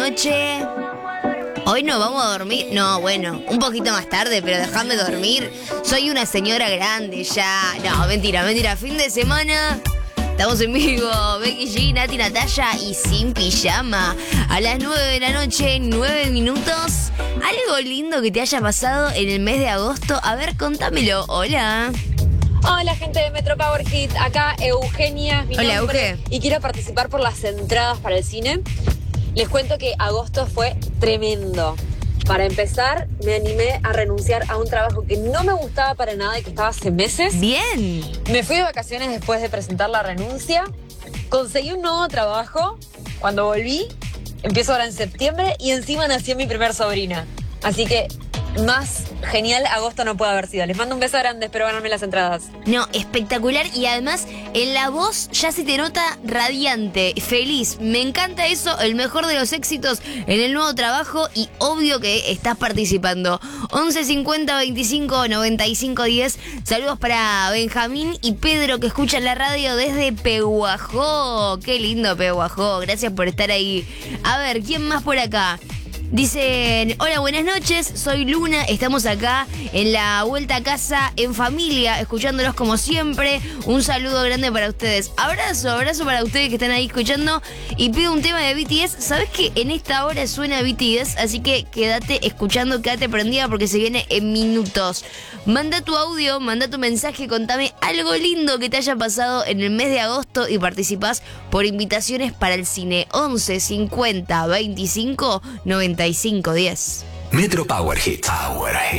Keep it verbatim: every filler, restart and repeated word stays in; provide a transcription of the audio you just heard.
Noche. Hoy no vamos a dormir. No, bueno, un poquito más tarde, pero déjame dormir. Soy una señora grande ya. No, mentira, mentira. Fin de semana. Estamos en vivo. Becky G, Nati, Natalia y sin pijama. A las nueve de la noche, nueve minutos. Algo lindo que te haya pasado en el mes de agosto. A ver, contámelo. Hola. Hola, gente de Metro Power Hit. Acá Eugenia, mi Hola, nombre. Euge. Y quiero participar por las entradas para el cine. Les cuento que agosto fue tremendo. Para empezar, me animé a renunciar a un trabajo que no me gustaba para nada y que estaba hace meses. Bien. Me fui de vacaciones después de presentar la renuncia. Conseguí un nuevo trabajo. Cuando volví, empiezo ahora en septiembre y encima nació mi primer sobrina. Así que más genial agosto no puede haber sido. Les mando un beso grande, espero ganarme las entradas. No, espectacular. Y además, en la voz ya se te nota radiante, feliz. Me encanta eso, el mejor de los éxitos en el nuevo trabajo. Y obvio que estás participando. once cincuenta veinticinco noventa y cinco diez. Saludos para Benjamín y Pedro, que escuchan la radio desde Pehuajó. Qué lindo Pehuajó, gracias por estar ahí. A ver, ¿quién más por acá? Dicen, hola, buenas noches, soy Luna, estamos acá en la vuelta a casa en familia, escuchándolos como siempre. Un saludo grande para ustedes. Abrazo, abrazo para ustedes que están ahí escuchando. Y pido un tema de B T S. ¿Sabes que en esta hora suena B T S? Así que quédate escuchando, quédate prendida porque se viene en minutos. Manda tu audio, manda tu mensaje, contame algo lindo que te haya pasado en el mes de agosto y participás por invitaciones para el cine. once cincuenta veinticinco noventa y cinco diez. Metro Power Hit. Power Hit.